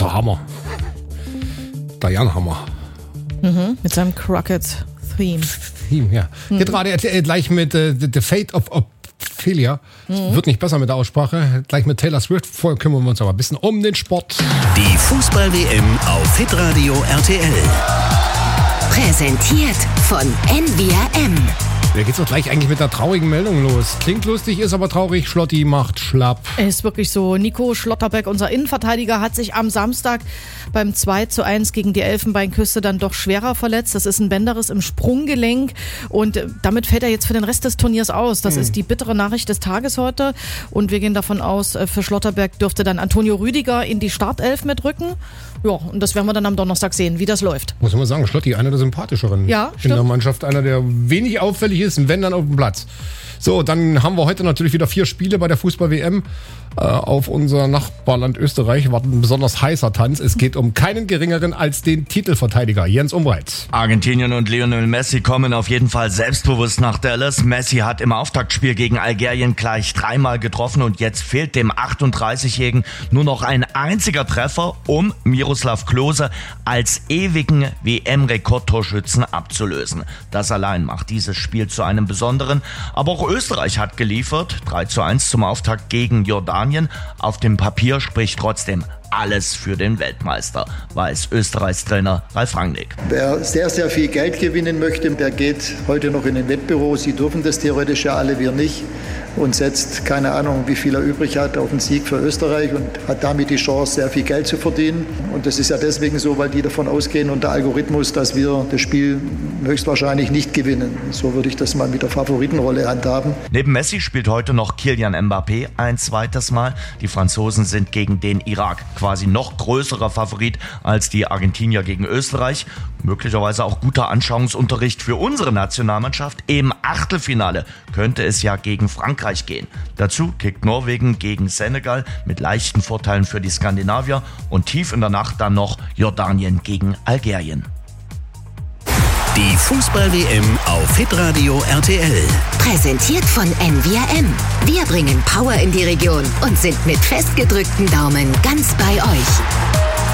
der Hammer. Der Jan Hammer. Mit seinem Crockett-Theme. Ja. Geht gerade gleich mit The Fate of Ophelia. Wird nicht besser mit der Aussprache. Gleich mit Taylor Swift. Vorher kümmern wir uns aber ein bisschen um den Sport. Die Fußball-WM auf Hitradio RTL. Präsentiert von NVRM. Da geht's doch gleich eigentlich mit der traurigen Meldung los. Klingt lustig, ist aber traurig. Schlotti macht schlapp. Ist wirklich so. Nico Schlotterbeck, unser Innenverteidiger, hat sich am Samstag beim 2:1 gegen die Elfenbeinküste dann doch schwerer verletzt. Das ist ein Bänderriss im Sprunggelenk und damit fällt er jetzt für den Rest des Turniers aus. Das ist die bittere Nachricht des Tages heute und wir gehen davon aus, für Schlotterbeck dürfte dann Antonio Rüdiger in die Startelf mitrücken. Ja, und das werden wir dann am Donnerstag sehen, wie das läuft. Muss man sagen, Schlotti, einer der sympathischeren Ja, in der Mannschaft. Einer, der wenig auffällig ist, wenn dann auf dem Platz. So, dann haben wir heute natürlich wieder 4 Spiele bei der Fußball-WM. Auf unser Nachbarland Österreich wartet ein besonders heißer Tanz. Es geht um keinen geringeren als den Titelverteidiger Jens Umbreit. Argentinien und Lionel Messi kommen auf jeden Fall selbstbewusst nach Dallas. Messi hat im Auftaktspiel gegen Algerien gleich 3-mal getroffen und jetzt fehlt dem 38-Jährigen nur noch ein einziger Treffer, um Miroslav Klose als ewigen WM-Rekordtorschützen abzulösen. Das allein macht dieses Spiel zu einem besonderen. Aber auch Österreich hat geliefert. 3:1 zum Auftakt gegen Jordanien. Auf dem Papier spricht trotzdem alles für den Weltmeister, weiß Österreichs Trainer Ralf Rangnick. Wer sehr, sehr viel Geld gewinnen möchte, der geht heute noch in ein Wettbüro. Sie dürfen das theoretisch ja alle, wir nicht. Und setzt, keine Ahnung, wie viel er übrig hat, auf einen Sieg für Österreich und hat damit die Chance, sehr viel Geld zu verdienen. Und das ist ja deswegen so, weil die davon ausgehen und der Algorithmus, dass wir das Spiel höchstwahrscheinlich nicht gewinnen. So würde ich das mal mit der Favoritenrolle handhaben. Neben Messi spielt heute noch Kylian Mbappé ein zweites Mal. Die Franzosen sind gegen den Irak quasi noch größerer Favorit als die Argentinier gegen Österreich. Möglicherweise auch guter Anschauungsunterricht für unsere Nationalmannschaft. Im Achtelfinale könnte es ja gegen Frankreich gehen. Dazu kickt Norwegen gegen Senegal mit leichten Vorteilen für die Skandinavier und tief in der Nacht dann noch Jordanien gegen Algerien. Die Fußball-WM auf Hitradio RTL. Präsentiert von NVRM. Wir bringen Power in die Region und sind mit festgedrückten Daumen ganz bei euch.